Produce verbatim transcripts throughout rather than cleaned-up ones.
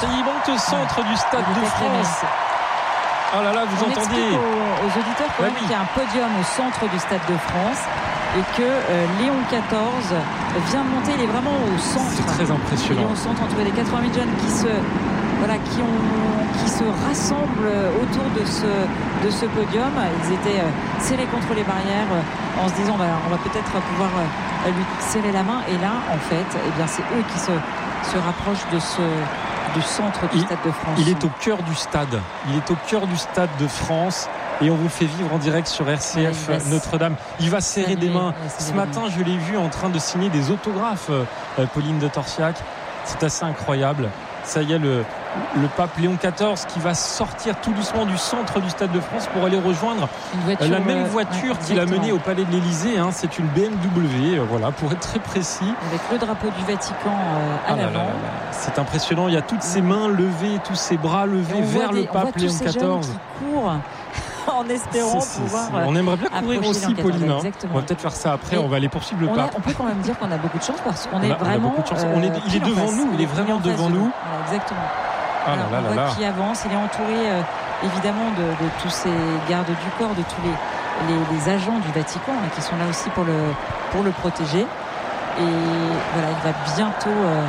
il monte au centre du Stade de France. Oh là là, vous On entendez explique aux, aux auditeurs quand bah même oui. qu'il y a un podium au centre du Stade de France et que euh, Léon quatorze vient de monter. Il est vraiment au centre. C'est très impressionnant. Il est au centre entre les quatre-vingt mille jeunes qui se, voilà, qui ont, qui se rassemblent autour de ce, de ce podium. Ils étaient euh, serrés contre les barrières euh, en se disant bah, on va peut-être pouvoir euh, lui serrer la main. Et là, en fait, eh bien, c'est eux qui se, se rapprochent de ce... du centre du il, Stade de France. Il est au cœur du stade. Il est au cœur du Stade de France. Et on vous fait vivre en direct sur R C F ouais, Notre-Dame. Il va serrer des mains. Ouais, Ce matin, je l'ai vu en train de signer des autographes, euh, Pauline de Torsiac. C'est assez incroyable. Ça y est, le, le pape Léon quatorze qui va sortir tout doucement du centre du Stade de France pour aller rejoindre voiture, la même voiture euh, qu'il a menée au Palais de l'Élysée. Hein. C'est une B M W, euh, voilà, pour être très précis. Avec le drapeau du Vatican euh, à ah l'avant. Là là là. C'est impressionnant. Il y a toutes ces mains levées, tous ces bras levés vers des, le pape Léon quatorze. Qui courent en espérant c'est, c'est, pouvoir. C'est, on aimerait bien courir aussi, Pauline. Hein. On va peut-être faire ça après. Et on va aller poursuivre le on pape. A, on peut quand même dire qu'on a beaucoup de chance parce qu'on on est a, vraiment. On a euh, on est, il est devant face. nous. Il est vraiment devant nous. Voilà, exactement. Ah là là on là voit qu'il avance. Il est entouré euh, évidemment de, de tous ces gardes du corps, de tous les, les, les agents du Vatican hein, qui sont là aussi pour le, pour le protéger. Et voilà, il va bientôt euh,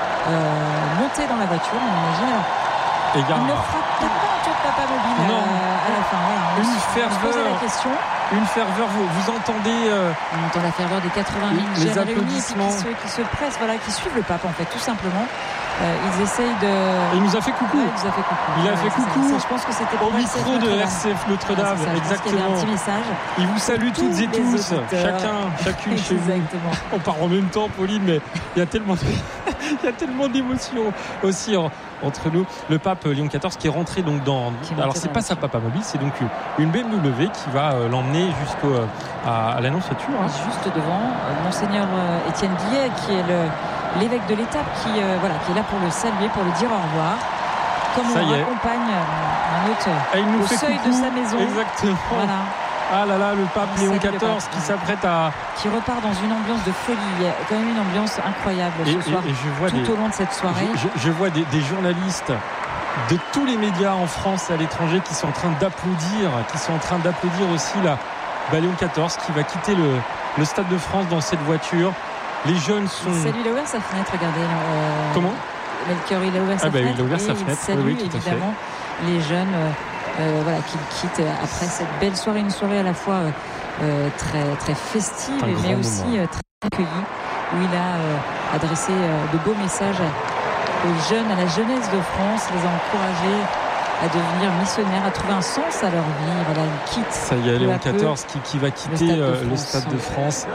euh, monter dans la voiture, on imagine. Alors, Et il, a... il ne fera peut-être pas un tour de papa mobile euh, à la fin. Voilà, on une se, ferveur. On se la question. Une ferveur, vous, vous entendez euh, On entend la ferveur des quatre-vingt mille les jeunes réunis qui se, qui se pressent, voilà, qui suivent le pape en fait, tout simplement. Euh, ils essayent de. Et il nous a fait coucou. Ouais, il nous a fait coucou. Il a ouais, fait coucou. Ça. Je pense que c'était au micro de R C F Notre-Dame. Ouais, exactement. Il y avait un petit message. Il vous salue toutes et tous, chacun, chacune chez vous. On part en même temps, Pauline, mais il y a tellement, de... il y a tellement d'émotions aussi en, entre nous. Le pape Léon quatorze qui est rentré donc dans. Alors c'est pas sa papa mobile, c'est donc une B M W qui va euh, l'emmener jusqu'au à, à l'annonciature. Hein. Juste devant, euh, monseigneur euh, Étienne Guillet, qui est le l'évêque de l'étape, qui euh, voilà, qui est là pour le saluer, pour lui dire au revoir. Comme ça on accompagne euh, un autre Et il nous au fait seuil coucou. de sa maison. Exactement. Voilà. Ah là là, le pape Léon quatorze qui s'apprête à... Qui repart dans une ambiance de folie. Il y a quand même une ambiance incroyable et, ce soir, et, et je vois tout des... au long de cette soirée. Je, je, je vois des, des journalistes de tous les médias en France et à l'étranger qui sont en train d'applaudir, qui sont en train d'applaudir aussi la bah, Léon quatorze qui va quitter le, le Stade de France dans cette voiture. Les jeunes sont... Salut, il a ouvert sa fenêtre, regardez. Euh... Comment Melchior, il a ouvert sa ah bah, fenêtre. Il a ouvert sa et fenêtre, il salue oui, oui, tout évidemment à fait. les jeunes euh, euh, voilà, qui quittent après cette belle soirée. Une soirée à la fois euh, très, très festive, mais aussi euh, très accueillie, où il a euh, adressé euh, de beaux messages aux jeunes, à la jeunesse de France, les a encouragés à devenir missionnaires, à trouver un sens à leur vie. Voilà, il quitte. Ça y est, Léon quatorze qui, qui va quitter le Stade de France. Le Stade de France.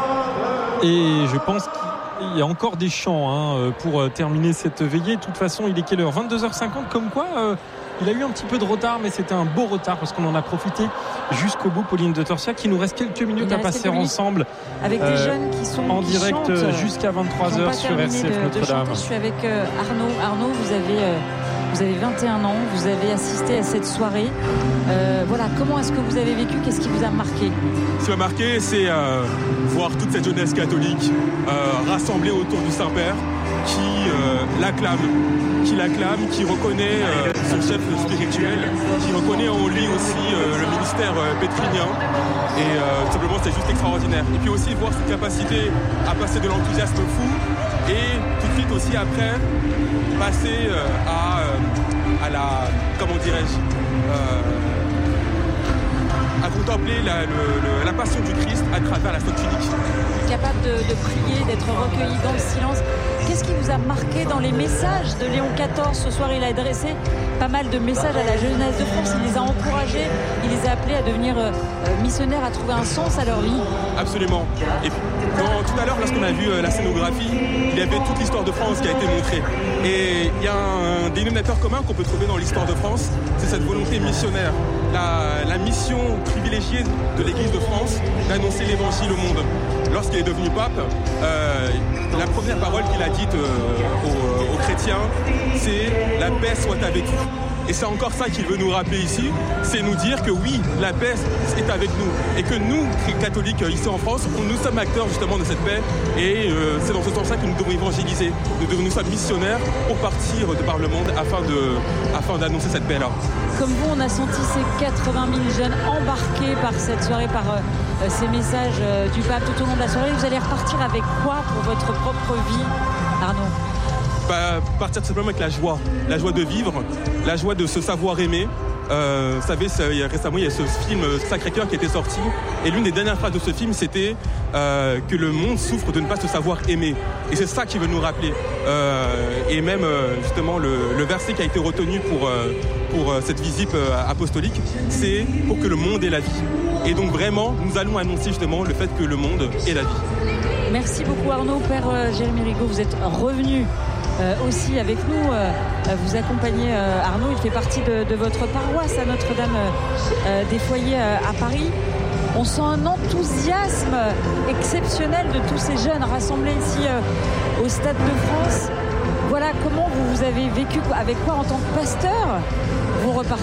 Et je pense qu'il y a encore des chants hein, pour terminer cette veillée. De toute façon, il est quelle heure ? vingt-deux heures cinquante, comme quoi euh, il a eu un petit peu de retard, mais c'était un beau retard parce qu'on en a profité jusqu'au bout. Pauline de Torsiac, il nous reste quelques minutes à passer ensemble avec euh, des jeunes qui sont en qui direct chantent, jusqu'à vingt-trois heures sur R C F de, Notre-Dame. De je suis avec euh, Arnaud. Arnaud, vous avez euh, vous avez vingt et un ans, vous avez assisté à cette soirée. Euh, voilà, comment est-ce que vous avez vécu ? Qu'est-ce qui vous a marqué ? Ce qui m'a marqué, c'est euh, voir toute cette jeunesse catholique euh, rassemblée autour du Saint-Père, qui euh, l'acclame, qui l'acclame, qui reconnaît euh, son chef spirituel, qui reconnaît en lui aussi euh, le ministère euh, pétrinien. Et euh, tout simplement, c'est juste extraordinaire. Et puis aussi voir cette capacité à passer de l'enthousiasme fou et tout de suite aussi après passer euh, à, euh, à la, comment dirais-je, euh, à contempler la, le, le, la passion du Christ à travers la Sainte Unique. Capable de, de prier, d'être recueilli dans le silence. Qu'est-ce qui vous a marqué dans les messages de Léon quatorze ? Ce soir, il a adressé pas mal de messages à la jeunesse de France. Il les a encouragés, il les a appelés à devenir euh, missionnaires, à trouver un sens à leur vie. Absolument. Et dans, tout à l'heure, lorsqu'on a vu euh, la scénographie, il y avait toute l'histoire de France qui a été montrée. Et il y a un, un dénominateur commun qu'on peut trouver dans l'histoire de France, c'est cette volonté missionnaire. La, la mission privilégiée de l'Église de France d'annoncer l'Évangile au monde. Lorsqu'il est devenu pape, euh, la première parole qu'il a dite euh, aux, aux chrétiens, c'est « La paix soit avec vous ». Et c'est encore ça qu'il veut nous rappeler ici, c'est nous dire que oui, la paix est avec nous. Et que nous, catholiques ici en France, nous sommes acteurs justement de cette paix. Et euh, c'est dans ce sens-là que nous devons évangéliser. Nous devons nous sommes missionnaires pour partir de par le monde afin, de, afin d'annoncer cette paix-là. Comme vous, on a senti ces quatre-vingt mille jeunes embarqués par cette soirée, par euh, ces messages euh, du pape tout au long de la soirée. Vous allez repartir avec quoi pour votre propre vie, Arnaud ? Bah, partir tout simplement avec la joie, la joie de vivre, la joie de se savoir aimer. Euh, vous savez, ça, il y a, récemment, il y a ce film Sacré-Cœur qui était sorti, et l'une des dernières phrases de ce film, c'était euh, que le monde souffre de ne pas se savoir aimer. Et c'est ça qui veut nous rappeler. Euh, et même, euh, justement, le, le verset qui a été retenu pour, euh, pour euh, cette visite euh, apostolique, c'est pour que le monde ait la vie. Et donc, vraiment, nous allons annoncer justement le fait que le monde ait la vie. Merci beaucoup, Arnaud. Père euh, Jérémy Rigaud, vous êtes revenu Euh, aussi avec nous, euh, vous accompagnez euh, Arnaud, il fait partie de, de votre paroisse à Notre-Dame euh, des Foyers euh, à Paris. On sent un enthousiasme exceptionnel de tous ces jeunes rassemblés ici euh, au Stade de France. Voilà, comment vous, vous avez vécu, avec quoi en tant que pasteur vous repartez ?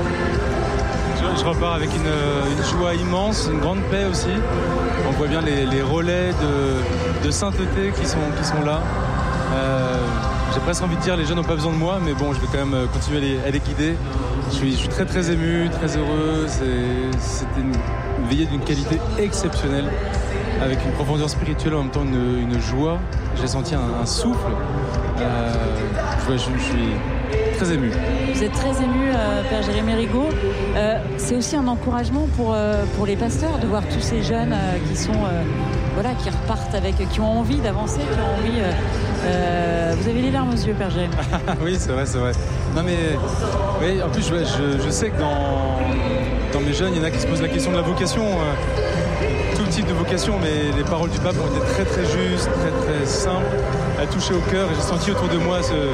Je, je repars avec une, une joie immense, une grande paix aussi. On voit bien les, les relais de, de sainteté qui sont, qui sont là. Euh, j'ai presque envie de dire les jeunes n'ont pas besoin de moi, mais bon, je vais quand même continuer à les, à les guider. Je suis, je suis très très ému, très heureux. C'est, c'était une, une veillée d'une qualité exceptionnelle, avec une profondeur spirituelle, en même temps une, une joie. J'ai senti un, un souffle. Euh, je, je, je suis très ému. Vous êtes très ému, euh, Père Jérémy Rigaud. Euh, c'est aussi un encouragement pour, euh, pour les pasteurs de voir tous ces jeunes euh, qui sont... Euh, Voilà, qui repartent avec, qui ont envie d'avancer, qui ont envie. Euh, euh, vous avez les larmes aux yeux, Père Jérémy. Oui, c'est vrai, c'est vrai. Non mais, oui, en plus, je, je, je sais que dans, dans mes jeunes, il y en a qui se posent la question de la vocation, euh, tout type de vocation, mais les paroles du pape ont été très très justes, très très simples, à toucher au cœur. Et j'ai senti autour de moi ce,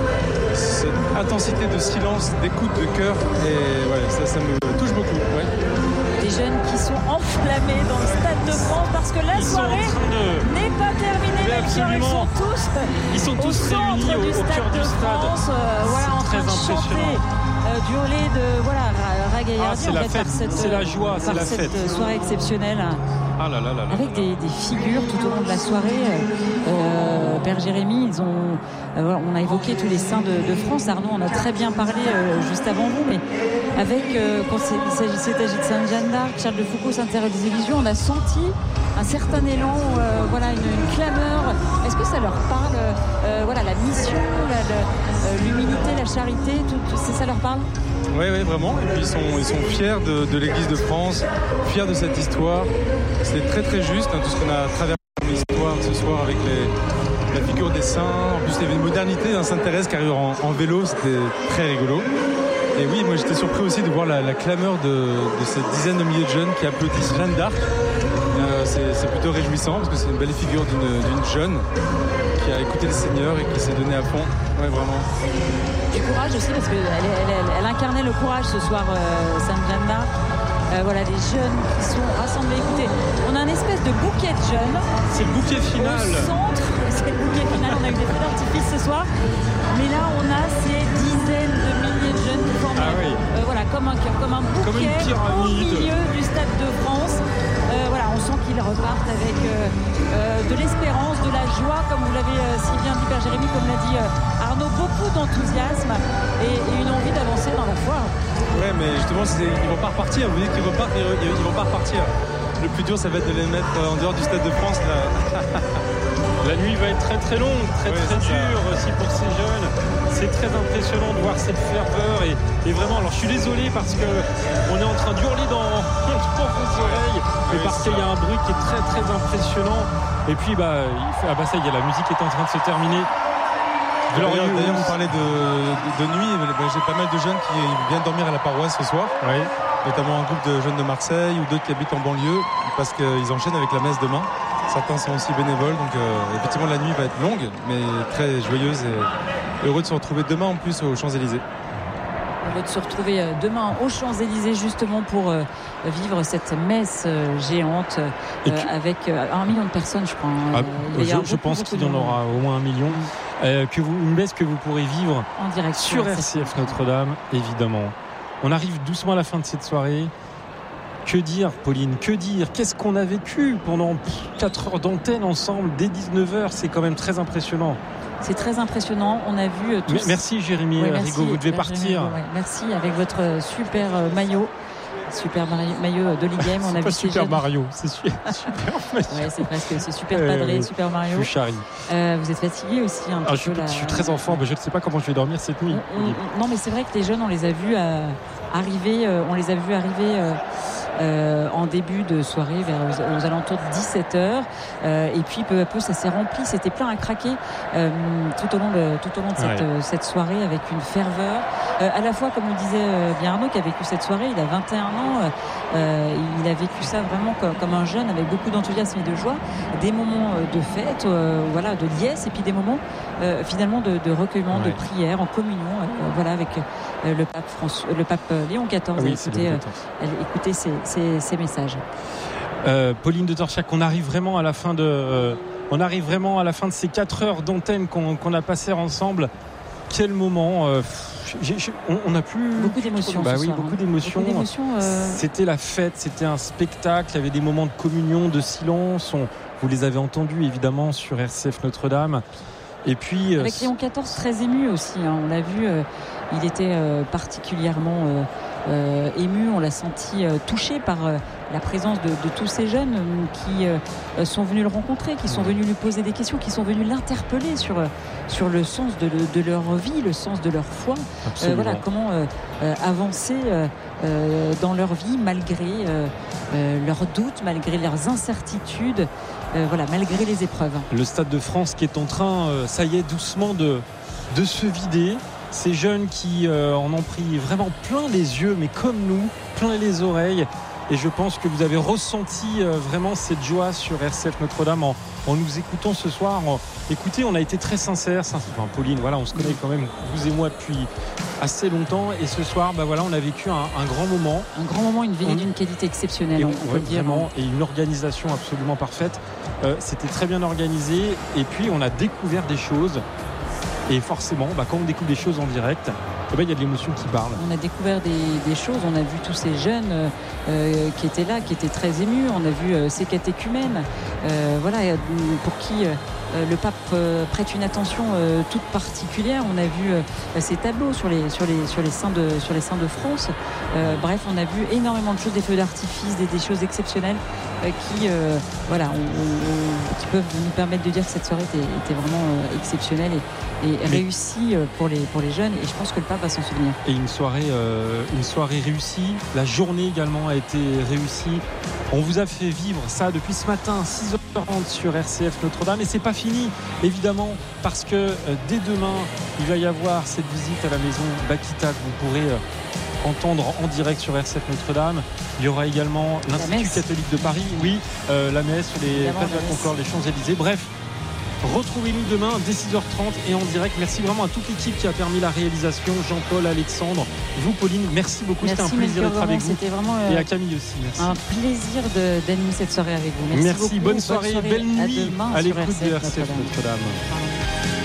cette intensité de silence, d'écoute de cœur, et ouais, ça, ça me touche beaucoup. Ouais. Des jeunes qui sont enflammés dans le Stade de France parce que la ils soirée de... n'est pas terminée. Mais absolument. Ils sont tous, ils sont tous au centre réunis du au, Stade au cœur de du stade. France, euh, voilà, en train de chanter, euh, d'hurler de voilà, ragaillardi ah, c'est en la fait, fête, par cette, c'est la joie, c'est par la cette fête. soirée exceptionnelle. Ah là là là là. Avec des, des figures tout au long de la soirée. Euh, Père Jérémy, ils ont, euh, voilà, on a évoqué tous les saints de, de France. Arnaud en a très bien parlé euh, juste avant vous, mais avec, euh, quand il s'agissait de Sainte Jeanne d'Arc, Charles de Foucault, Sainte-Thérèse des Lisieux, on a senti un certain élan, euh, voilà, une, une clameur. Est-ce que ça leur parle, euh, voilà, la mission, la, la, euh, l'humilité, la charité, tout, tout, ça leur parle? Oui, oui, vraiment. Et puis ils sont, ils sont fiers de, de l'Église de France, fiers de cette histoire. C'était très très juste, hein, tout ce qu'on a traversé dans l'histoire ce soir avec les, la figure des saints. En plus, il y avait une modernité d'un Sainte-Thérèse qui arrive en, en vélo, c'était très rigolo. Et oui, moi j'étais surpris aussi de voir la, la clameur de, de cette dizaine de milliers de jeunes qui applaudissent Jeanne d'Arc. Euh, c'est, c'est plutôt réjouissant parce que c'est une belle figure d'une, d'une jeune qui a écouté le Seigneur et qui s'est donnée à fond. Ouais, vraiment. Du courage aussi, parce qu'elle elle, elle, elle incarnait le courage ce soir, euh, Sainte Jeanne d'Arc. Euh, voilà, des jeunes qui sont rassemblés. Écoutez, on a une espèce de bouquet de jeunes. C'est le bouquet final. Au centre, c'est le bouquet final. On a eu des feux d'artifice ce soir. Mais là, on a ces dizaines de milliers de jeunes qui forment ah oui. euh, voilà, comme un cœur, comme un bouquet comme une au milieu du Stade de France. Euh, voilà, on sent qu'ils repartent avec euh, euh, de l'espérance, de la joie, comme vous l'avez euh, si bien dit, Père Jérémy, comme l'a dit euh, Arnaud, beaucoup d'enthousiasme et, et une envie d'avancer dans la foi. Ouais, mais justement, c'est, ils vont pas repartir. Vous dites qu'ils repartent, mais ils, ils vont pas repartir. Le plus dur, ça va être de les mettre en dehors du Stade de France. Là. La nuit va être très très longue, très ouais, très dure ça. Aussi pour ces jeunes. C'est très impressionnant de voir cette ferveur et, et vraiment, alors je suis désolé parce que on est en train d'hurler dans, dans vos oreilles, mais oui, parce qu'il y a un bruit qui est très très impressionnant. Et puis bah, il fait, ah bah ça y est, la musique est en train de se terminer. D'ailleurs, d'ailleurs, vous parlez de, de, de nuit, j'ai pas mal de jeunes qui viennent dormir à la paroisse ce soir, oui. Notamment un groupe de jeunes de Marseille ou d'autres qui habitent en banlieue parce qu'ils enchaînent avec la messe demain. Certains sont aussi bénévoles, donc euh, effectivement la nuit va être longue, mais très joyeuse et heureux de se retrouver demain en plus aux Champs-Élysées. Heureux de se retrouver demain aux Champs-Élysées justement pour euh, vivre cette messe euh, géante euh, tu... avec euh, un million de personnes, je crois. Hein. Ah, je, je pense qu'il y en aura au moins un million. Mmh. euh, que vous, une messe que vous pourrez vivre en direct sur R C F Notre-Dame, évidemment. On arrive doucement à la fin de cette soirée. Que dire, Pauline, que dire? Qu'est-ce qu'on a vécu pendant quatre heures d'antenne ensemble dès dix-neuf heures? C'est quand même très impressionnant. C'est très impressionnant. On a vu euh, tous... Merci Jérémy ouais, Rigaud, vous devez partir. Ouais, merci, avec votre super euh, maillot. Super maillot d'Oligame. C'est on a pas vu Super Mario, c'est super, super Mario. Ouais, c'est presque, c'est super padré, euh, Super Mario. Je suis charrie. Euh, vous êtes fatigué aussi un ah, petit je, suis, peu là. Je suis très en forme, je ne sais pas comment je vais dormir cette nuit. On, on, non, mais c'est vrai que les jeunes, on les a vus euh, arriver, euh, on les a vus arriver. Euh, Euh, en début de soirée vers aux, aux alentours de dix-sept heures euh, et puis peu à peu ça s'est rempli, c'était plein à craquer euh, tout au long de, tout au long de cette, ouais. euh, cette soirée avec une ferveur euh, à la fois comme le disait euh, bien Arnaud qui a vécu cette soirée, il a vingt et un ans euh, il a vécu ça vraiment comme, comme un jeune avec beaucoup d'enthousiasme et de joie, des moments de fête euh, voilà, de liesse et puis des moments euh, finalement de, de recueillement, ouais. de prière en communion euh, voilà, avec euh, le pape François, le pape Léon quatorze. Ah oui, écoutez, euh, écoutez ces Ces, ces messages. Euh, Pauline de Torchac, on arrive vraiment à la fin de, euh, on arrive vraiment à la fin de ces quatre heures d'antenne qu'on, qu'on a passées ensemble. Quel moment euh, j'ai, j'ai, on, on a plus beaucoup d'émotions. Bah ce oui, soir, beaucoup hein. d'émotions. Beaucoup d'émotions euh... C'était la fête, c'était un spectacle. Il y avait des moments de communion, de silence. On, vous les avez entendus évidemment sur R C F Notre-Dame. Et puis avec Léon quatorze très ému aussi. Hein, on l'a vu, euh, il était euh, particulièrement euh, Euh, ému, on l'a senti euh, touché par euh, la présence de, de tous ces jeunes euh, qui euh, sont venus le rencontrer, qui sont venus lui poser des questions, qui sont venus l'interpeller sur, euh, sur le sens de, de leur vie, le sens de leur foi. Euh, voilà, comment euh, euh, avancer euh, euh, dans leur vie malgré euh, euh, leurs doutes, malgré leurs incertitudes, euh, voilà, malgré les épreuves. Le Stade de France qui est en train, euh, ça y est, doucement de, de se vider. Ces jeunes qui euh, en ont pris vraiment plein les yeux, mais comme nous, plein les oreilles. Et je pense que vous avez ressenti euh, vraiment cette joie sur R C F Notre-Dame en, en nous écoutant ce soir. En, écoutez, on a été très sincères. Enfin, Pauline, voilà, on se connaît quand même, vous et moi, depuis assez longtemps. Et ce soir, bah voilà, on a vécu un, un grand moment. Un grand moment, une veillée on... d'une qualité exceptionnelle, et on, on peut ouais, le dire. Vraiment, et une organisation absolument parfaite. Euh, c'était très bien organisé. Et puis, on a découvert des choses. Et forcément, bah, quand on découvre des choses en direct, eh ben, y a de l'émotion qui parle. On a découvert des, des choses, on a vu tous ces jeunes euh, qui étaient là, qui étaient très émus. On a vu euh, ces catéchumènes, euh, voilà, pour qui euh, le pape euh, prête une attention euh, toute particulière. On a vu euh, ces tableaux sur les, sur les, sur les saints de, sur les saints de France. Euh, bref, on a vu énormément de choses, des feux d'artifice, des, des choses exceptionnelles euh, qui, euh, voilà, on, on, qui peuvent nous permettre de dire que cette soirée était, était vraiment euh, exceptionnelle et, et réussie pour les, pour les jeunes. Et je pense que le pape va s'en souvenir. Et une soirée, euh, une soirée réussie. La journée également a été réussie. On vous a fait vivre ça depuis ce matin, six heures trente sur R C F Notre-Dame. Et c'est pas fini, évidemment, parce que euh, dès demain, il va y avoir cette visite à la maison Bakita que vous pourrez euh, entendre en direct sur R C F Notre-Dame. Il y aura également l'Institut catholique de Paris. Oui, euh, la messe, les places de la Concorde, les Champs-Élysées. Bref. Retrouvez-nous demain dès six heures trente et en direct. Merci vraiment à toute l'équipe qui a permis la réalisation. Jean-Paul, Alexandre, vous Pauline, merci beaucoup. Merci, c'était un plaisir d'être avec vous. Vraiment, euh, et à Camille aussi. Merci. Un plaisir de, d'animer cette soirée avec vous. Merci, merci beaucoup. bonne soirée, bonne, soirée, belle nuit à, à l'écoute de R C F Notre-Dame. Notre-Dame.